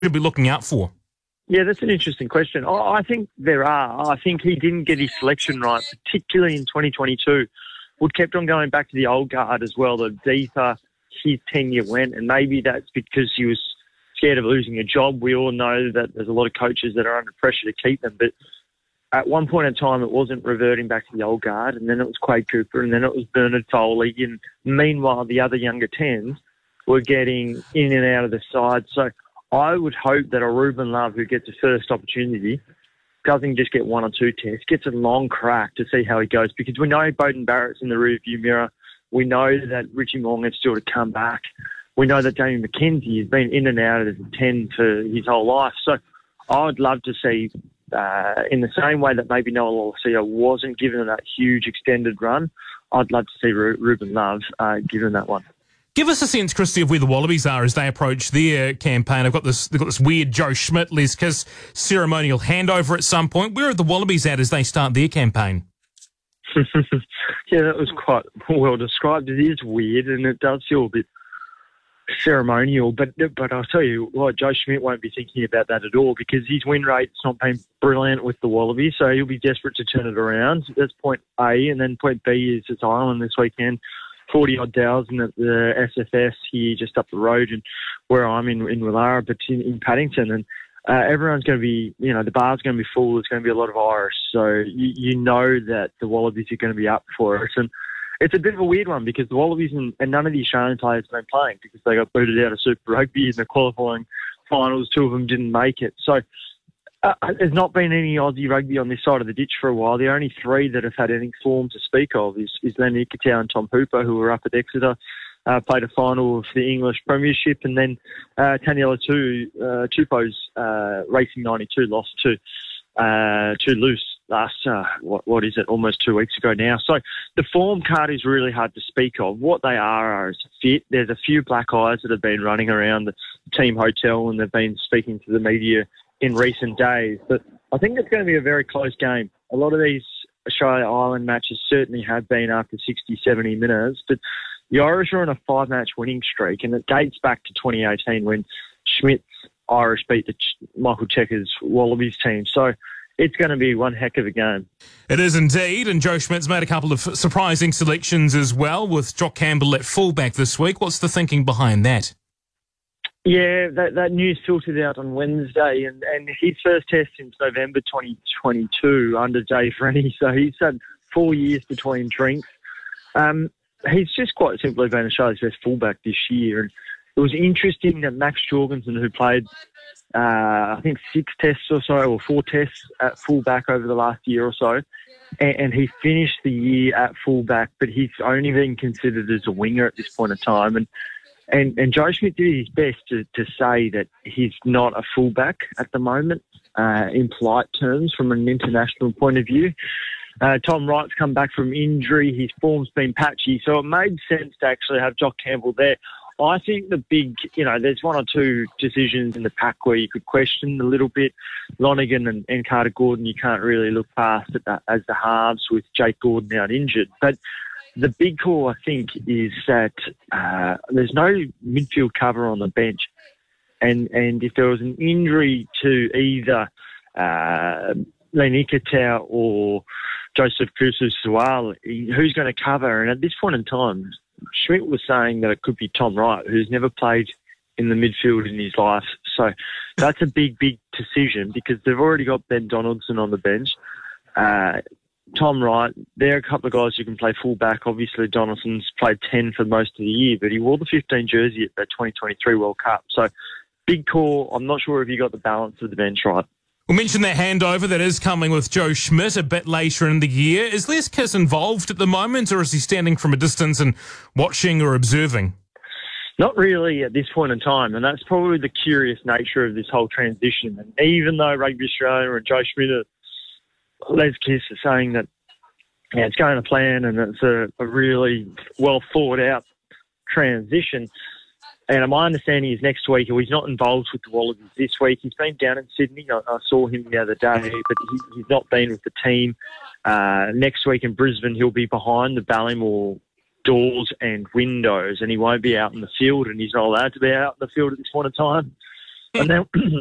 should be looking out for? Yeah, that's an interesting question. I think there are. I think he didn't get his selection right, particularly in 2022. Wood kept on going back to the old guard as well, the deeper his tenure went, and maybe that's because he was scared of losing a job. We all know that there's a lot of coaches that are under pressure to keep them, but at one point in time, it wasn't reverting back to the old guard, and then it was Quade Cooper, and then it was Bernard Foley, and meanwhile, the other younger 10s were getting in and out of the side. So I would hope that a Ruben Love, who gets a first opportunity, doesn't just get one or two tests, gets a long crack to see how he goes, because we know Beauden Barrett's in the rearview mirror. We know that Richie Mo'unga is still to come back. We know that Damien McKenzie has been in and out of the 10 for his whole life. So I would love to see, in the same way that maybe Noah Lolesio wasn't given that huge extended run, I'd love to see Ruben Love given that one. Give us a sense, Christy, of where the Wallabies are as they approach their campaign. They've got this weird Joe Schmidt, Les Kiss ceremonial handover at some point. Where are the Wallabies at as they start their campaign? Yeah, that was quite well described. It is weird and it does feel a bit ceremonial, but I'll tell you what, Joe Schmidt won't be thinking about that at all, because his win rate's not been brilliant with the Wallabies, so he'll be desperate to turn it around. That's point A, and then point B is it's Ireland this weekend. 40-odd thousand at the SFS here just up the road, and where I'm in Willara, but in Paddington. And everyone's going to be, the bar's going to be full. There's going to be a lot of Irish. So you know that the Wallabies are going to be up for it. And it's a bit of a weird one, because the Wallabies and none of the Australian players have been playing because they got booted out of Super Rugby in the qualifying finals. Two of them didn't make it. So there's not been any Aussie rugby on this side of the ditch for a while. The only three that have had any form to speak of is Len Ikitau and Tom Hooper, who were up at Exeter, played a final of the English Premiership, and then Taniela Tupou's Racing 92 lost to Toulouse last, almost 2 weeks ago now. So the form card is really hard to speak of. What they are is fit. There's a few black eyes that have been running around the team hotel, and they've been speaking to the media in recent days. But I think it's going to be a very close game. A lot of these Australia-Ireland matches certainly have been after 60, 70 minutes, but the Irish are on a 5-match winning streak, and it dates back to 2018 when Schmidt's Irish beat the Michael Cheika's Wallabies team. So it's going to be one heck of a game. It is indeed, and Joe Schmidt's made a couple of surprising selections as well, with Jock Campbell at fullback this week. What's the thinking behind that? Yeah, that news filtered out on Wednesday, and his first test since November 2022 under Jay Frenny, so he's had 4 years between drinks. He's just quite simply been Australia's best fullback this year, and it was interesting that Max Jorgensen, who played, I think 6 tests or so, or 4 tests at fullback over the last year or so, and he finished the year at fullback, but he's only been considered as a winger at this point in time, And Joe Schmidt did his best to say that he's not a fullback at the moment, in polite terms, from an international point of view. Tom Wright's come back from injury. His form's been patchy, so it made sense to actually have Jock Campbell there. I think the big, there's one or two decisions in the pack where you could question a little bit. Lonergan and Carter Gordon, you can't really look past at that as the halves with Jake Gordon out injured. But the big call, I think, is that there's no midfield cover on the bench. And if there was an injury to either Len Ikitau or Joseph Kusu-Suaalii, who's going to cover? And at this point in time, Schmidt was saying that it could be Tom Wright, who's never played in the midfield in his life. So that's a big, big decision, because they've already got Ben Donaldson on the bench. Tom Wright, there are a couple of guys who can play full-back. Obviously, Donaldson's played 10 for most of the year, but he wore the 15 jersey at the 2023 World Cup. So, big call. I'm not sure if you got the balance of the bench right. We'll mention that handover that is coming with Joe Schmidt a bit later in the year. Is Les Kiss involved at the moment, or is he standing from a distance and watching or observing? Not really at this point in time, and that's probably the curious nature of this whole transition. And even though Rugby Australia and Joe Schmidt are Les Kiss are saying that it's going to plan and it's a really well thought out transition. And my understanding is next week, he's not involved with the Wallabies this week. He's been down in Sydney. I saw him the other day, but he's not been with the team. Next week in Brisbane, he'll be behind the Ballymore doors and windows, and he won't be out in the field, and he's not allowed to be out in the field at this point in time. And then